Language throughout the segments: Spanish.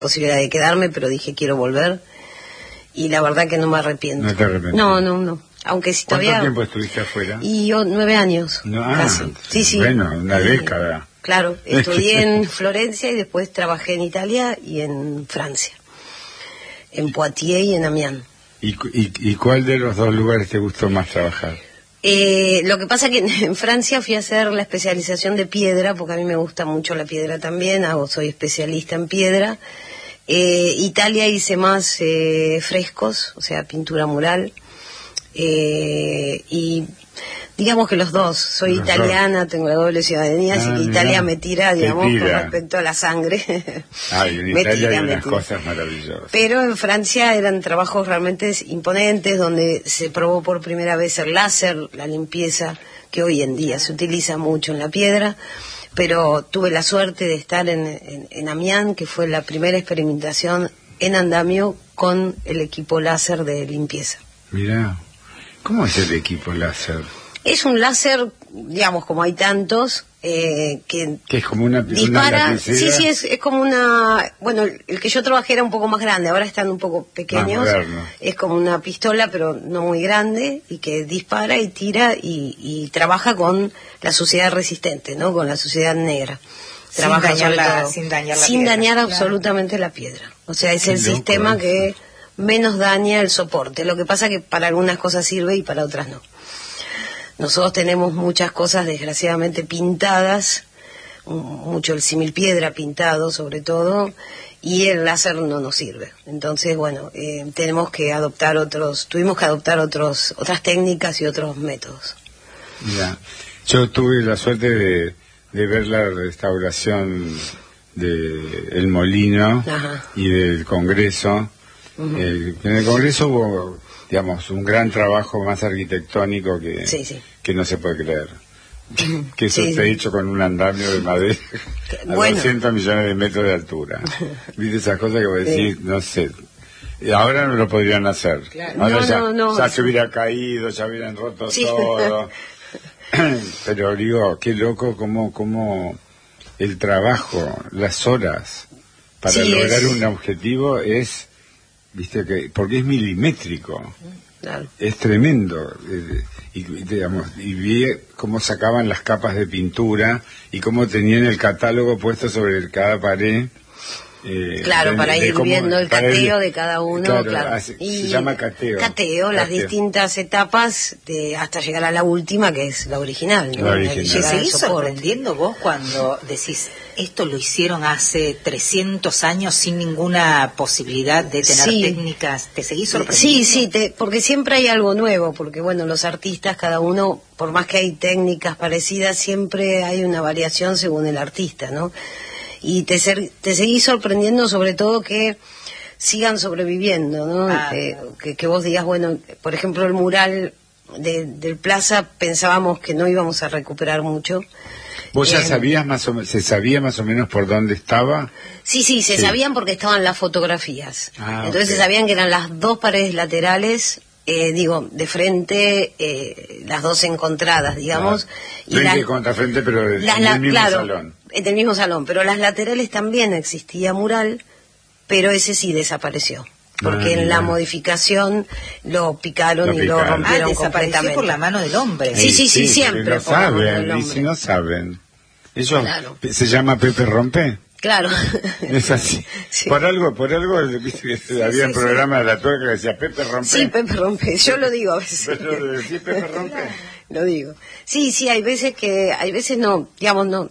posibilidad de quedarme, pero dije quiero volver y la verdad que no me arrepiento. ¿No te arrepientes? No. Aunque si todavía... ¿Cuánto tiempo estuviste afuera? Y yo 9 años, casi. Sí. Bueno, una década. Claro, estudié en Florencia y después trabajé en Italia y en Francia, en Poitiers y en Amiens. ¿Y cuál de los dos lugares te gustó más trabajar? Lo que pasa que en Francia fui a hacer la especialización de piedra, porque a mí me gusta mucho la piedra también, soy especialista en piedra. Italia hice más frescos, o sea, pintura mural. Y digamos que los dos, soy italiana, tengo la doble ciudadanía, así que Italia me tira, digamos, con respecto a la sangre. En Italia hay unas cosas maravillosas. Pero en Francia eran trabajos realmente imponentes, donde se probó por primera vez el láser, la limpieza, que hoy en día se utiliza mucho en la piedra. Pero tuve la suerte de estar en Amiens, que fue la primera experimentación en andamio con el equipo láser de limpieza. Mirá, ¿cómo es el equipo láser? Es un láser, digamos, como hay tantos, que es como una dispara. Sí, es como una... Bueno, el que yo trabajé era un poco más grande, ahora están un poco pequeños. Es como una pistola, pero no muy grande, y que dispara y tira y trabaja con la suciedad resistente, ¿no? Con la suciedad negra. Trabaja sin dañar absolutamente la piedra. O sea, es el sistema que menos daña el soporte. Lo que pasa que para algunas cosas sirve y para otras no. Nosotros tenemos muchas cosas desgraciadamente pintadas, mucho el símil piedra pintado sobre todo, y el láser no nos sirve. Entonces, bueno, tuvimos que adoptar otras técnicas y otros métodos. Mira, yo tuve la suerte de ver la restauración de El Molino. Ajá. Y del Congreso. Uh-huh. En el Congreso hubo, digamos, un gran trabajo más arquitectónico que no se puede creer. Que eso esté hecho con un andamio de madera a 200 millones de metros de altura. ¿Viste esas cosas que vos decís? No sé. Ahora no lo podrían hacer. Claro. Ahora ya se hubiera caído, ya hubieran roto todo. Pero digo, qué loco como el trabajo, las horas para lograr un objetivo es, viste, porque es milimétrico. Claro. Es tremendo. Y vi cómo sacaban las capas de pintura y cómo tenían el catálogo puesto sobre cada pared. Para ir viendo el cateo de cada uno. Se llama cateo. Cateo, las distintas etapas hasta llegar a la última, que es la original. ¿No? ¿Seguís sorprendiendo vos cuando decís, esto lo hicieron hace 300 años sin ninguna posibilidad de tener técnicas? ¿Te seguís sorprendiendo? Sí, porque siempre hay algo nuevo, porque bueno, los artistas, cada uno, por más que hay técnicas parecidas, siempre hay una variación según el artista, ¿no? Y te seguís sorprendiendo, sobre todo que sigan sobreviviendo, ¿no? Que vos digas, bueno, por ejemplo, el mural del Plaza pensábamos que no íbamos a recuperar mucho. ¿Vos ya sabías se sabía más o menos por dónde estaba? Sí, se sabían porque estaban las fotografías. Entonces se sabían que eran las dos paredes laterales, de frente, las dos encontradas, digamos. Frente contra frente, pero en el mismo salón. En el mismo salón, pero las laterales también existía mural, pero ese sí desapareció. Porque en la modificación lo picaron y lo rompieron completamente. Por la mano del hombre. Sí, siempre. No saben, y si no saben. Eso se llama Pepe Rompe. Claro. Es así. Sí. Por algo, viste que había un programa de la tuerca que decía Pepe Rompe. Sí, Pepe Rompe. Yo lo digo a veces. ¿Pero lo decís Pepe Rompe? Lo digo. Sí, hay veces no, digamos no.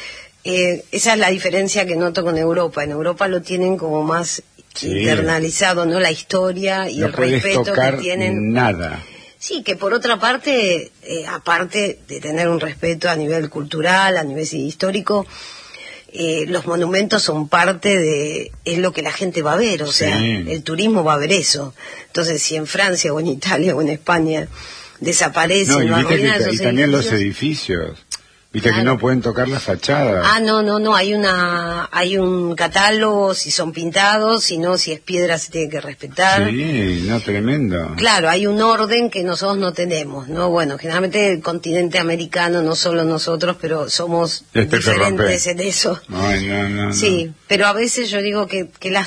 Esa es la diferencia que noto con Europa. En Europa lo tienen como más internalizado, ¿no? La historia y el respeto que tienen. Nada. Sí, que por otra parte, aparte de tener un respeto a nivel cultural, a nivel histórico, los monumentos son parte es lo que la gente va a ver, o sea, el turismo va a ver eso. Entonces, si en Francia o en Italia o en España desaparecen y también los edificios. Viste que no pueden tocar la fachada. No, hay un catálogo si son pintados, si no, si es piedra se tiene que respetar. Sí, no, tremendo. Claro, hay un orden que nosotros no tenemos, ¿no? Bueno, generalmente el continente americano, no solo nosotros, pero somos diferentes en eso. No. Sí, pero a veces yo digo que las